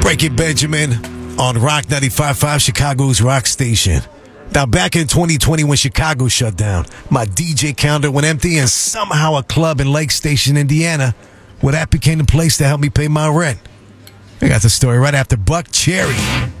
Break It Benjamin on Rock 95.5, Chicago's rock station. Now, back in 2020 when Chicago shut down, my DJ calendar went empty, and somehow a club in Lake Station, Indiana, that became the place to help me pay my rent. I got the story right after Buck Cherry.